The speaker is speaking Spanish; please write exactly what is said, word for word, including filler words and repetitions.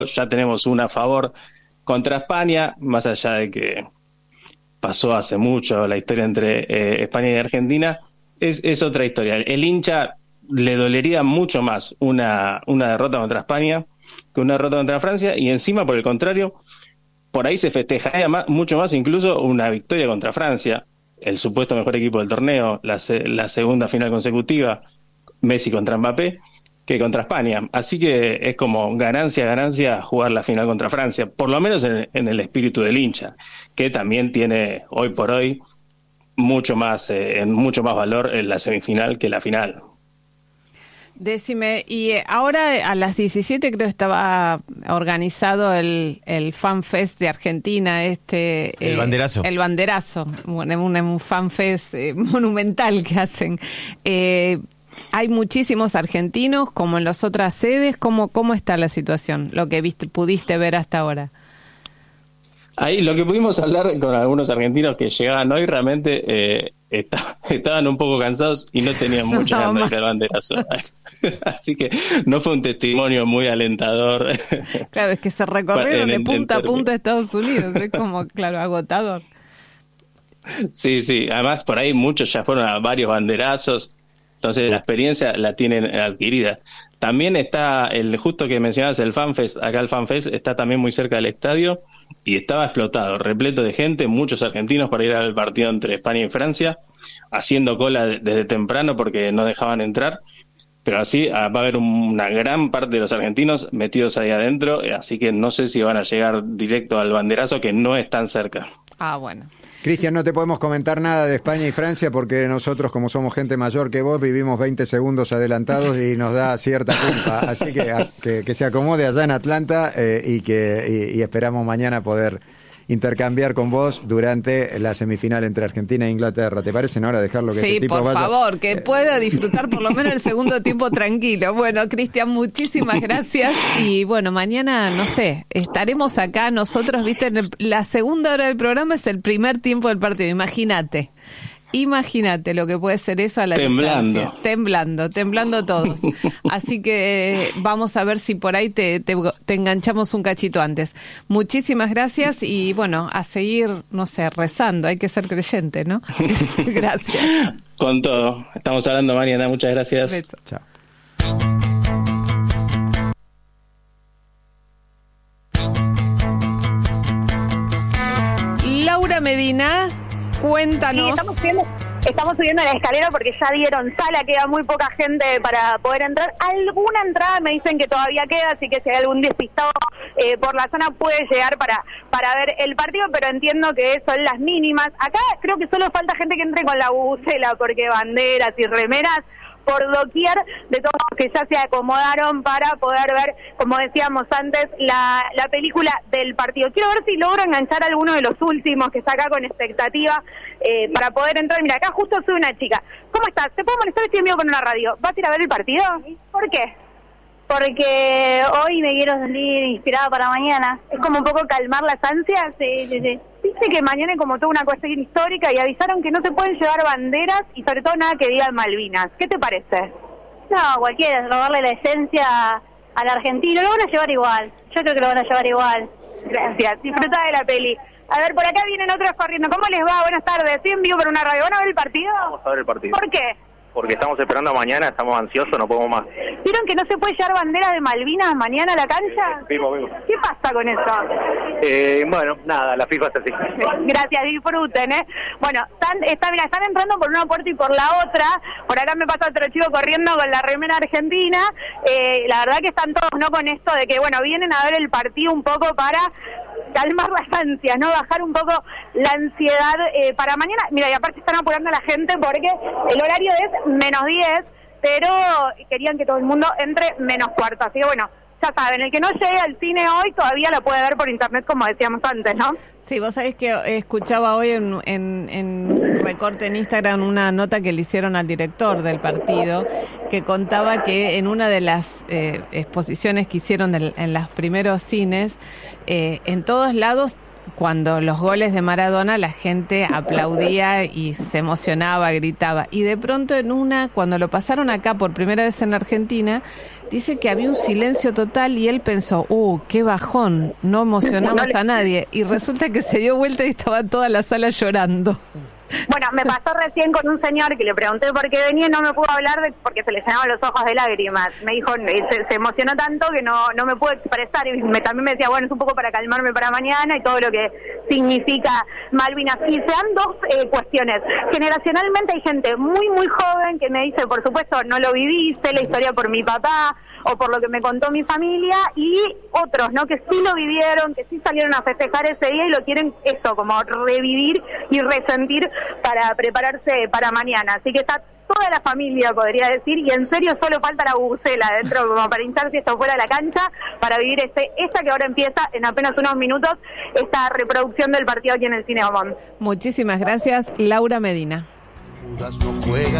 ya tenemos una a favor contra España, más allá de que pasó hace mucho la historia entre eh, España y Argentina, es, es otra historia. El hincha le dolería mucho más una, una derrota contra España que una derrota contra Francia, y encima, por el contrario, por ahí se festejaría más, mucho más incluso una victoria contra Francia, el supuesto mejor equipo del torneo, la, la segunda final consecutiva, Messi contra Mbappé, que contra España. Así que es como ganancia, ganancia jugar la final contra Francia, por lo menos en, en el espíritu del hincha, que también tiene hoy por hoy mucho más, eh, mucho más valor en la semifinal que la final. Decime, y ahora a las diecisiete creo estaba organizado el, el Fan Fest de Argentina, este el eh, banderazo. El banderazo, un, un, un Fan Fest eh, monumental que hacen. Eh, hay muchísimos argentinos, como en las otras sedes. ¿Cómo, cómo está la situación, lo que viste, pudiste ver hasta ahora? Ahí lo que pudimos hablar con algunos argentinos que llegaban hoy, realmente eh, está, estaban un poco cansados y no tenían mucha no, ganas de ir al banderazo. Así que no fue un testimonio muy alentador. Claro, es que se recorrieron de punta a punta de Estados Unidos, es como, claro, agotador. Sí, sí, además por ahí muchos ya fueron a varios banderazos, entonces la experiencia la tienen adquirida. También está el, justo que mencionabas, el FanFest, acá el FanFest está también muy cerca del estadio y estaba explotado, repleto de gente, muchos argentinos para ir al partido entre España y Francia, haciendo cola desde temprano porque no dejaban entrar. Pero así va a haber una gran parte de los argentinos metidos ahí adentro, así que no sé si van a llegar directo al banderazo, que no es tan cerca. Ah, bueno. Cristian, no te podemos comentar nada de España y Francia porque nosotros, como somos gente mayor que vos, vivimos veinte segundos adelantados y nos da cierta culpa. Así que a, que, que se acomode allá en Atlanta eh, y que y, y esperamos mañana poder intercambiar con vos durante la semifinal entre Argentina e Inglaterra. ¿Te parece, Nora, dejarlo que sí, este tipo por vaya? favor, que pueda disfrutar por lo menos el segundo tiempo tranquilo? Bueno, Cristian, muchísimas gracias. Y bueno, mañana, no sé, estaremos acá nosotros, viste, en el, la segunda hora del programa es el primer tiempo del partido, imagínate. Imagínate lo que puede ser eso a la temblando. distancia. Temblando, temblando todos. Así que eh, vamos a ver si por ahí te, te, te enganchamos un cachito antes. Muchísimas gracias y bueno, a seguir, no sé, rezando. Hay que ser creyente, ¿no? Gracias. Con todo. Estamos hablando mañana. Muchas gracias. Beso. Chao. Laura Medina, cuéntanos. Sí, estamos subiendo, estamos subiendo la escalera porque ya dieron sala, queda muy poca gente para poder entrar. Alguna entrada me dicen que todavía queda, así que si hay algún despistado eh, por la zona puede llegar para, para ver el partido, pero entiendo que son las mínimas. Acá creo que solo falta gente que entre con la bubucela, porque banderas y remeras por doquier de todos los que ya se acomodaron para poder ver, como decíamos antes, la, la película del partido. Quiero ver si logro enganchar a alguno de los últimos que está acá con expectativa eh, para poder entrar. Mira, acá justo sube una chica. ¿Cómo estás? ¿Te puedo molestar? Estoy en vivo con una radio. ¿Vas a ir a ver el partido? ¿Por qué? Porque hoy me quiero salir inspirada para mañana. Es como un poco calmar las ansias. Sí, sí, sí. Dice que mañana hay como toda una cuestión histórica y avisaron que no se pueden llevar banderas y sobre todo nada que diga Malvinas. ¿Qué te parece? No, cualquiera, robarle la esencia al argentino. Lo van a llevar igual. Yo creo que lo van a llevar igual. Gracias. Disfruta de la peli. A ver, por acá vienen otros corriendo. ¿Cómo les va? Buenas tardes. Estoy en vivo por una radio. ¿Van a ver el partido? Vamos a ver el partido. ¿Por qué? Porque estamos esperando mañana, estamos ansiosos, no podemos más. ¿Vieron que no se puede llevar banderas de Malvinas mañana a la cancha? Vimos, vimos. ¿Qué pasa con eso? Eh, bueno, nada, la FIFA es así. Gracias, disfruten, ¿eh? Bueno, están, están, mira, están entrando por una puerta y por la otra. Por acá me pasa otro chico corriendo con la remera argentina. Eh, la verdad que están todos, ¿no? Con esto de que, bueno, vienen a ver el partido un poco para calmar las ansias, ¿no? Bajar un poco la ansiedad eh, para mañana. Mira, y aparte están apurando a la gente porque el horario es menos diez, pero querían que todo el mundo entre menos cuarto. Así que bueno, ya saben, el que no llegue al cine hoy todavía lo puede ver por internet, como decíamos antes, ¿no? Sí, vos sabés que escuchaba hoy en, en, en recorte en Instagram una nota que le hicieron al director del partido, que contaba que en una de las eh, exposiciones que hicieron del, en los primeros cines, eh, en todos lados cuando los goles de Maradona la gente aplaudía y se emocionaba, gritaba. Y de pronto en una, cuando lo pasaron acá por primera vez en Argentina, dice que había un silencio total y él pensó, uh, qué bajón, no emocionamos a nadie. Y resulta que se dio vuelta y estaba toda la sala llorando. Bueno, me pasó recién con un señor que le pregunté por qué venía y no me pudo hablar de, porque se le llenaban los ojos de lágrimas. Me dijo, se, se emocionó tanto que no no me pudo expresar y me, también me decía, bueno, es un poco para calmarme para mañana y todo lo que significa Malvinas. Y se dan dos eh, cuestiones. Generacionalmente hay gente muy, muy joven que me dice, por supuesto, no lo viví, sé la historia por mi papá o por lo que me contó mi familia, y otros, ¿no?, que sí lo vivieron, que sí salieron a festejar ese día y lo quieren, eso, como revivir y resentir para prepararse para mañana. Así que está toda la familia, podría decir, y en serio solo falta la bubucela adentro como para hincharse esto fuera de la cancha, para vivir este esta que ahora empieza en apenas unos minutos, esta reproducción del partido aquí en el Cine Omón. Muchísimas gracias, Laura Medina. Judas no juega.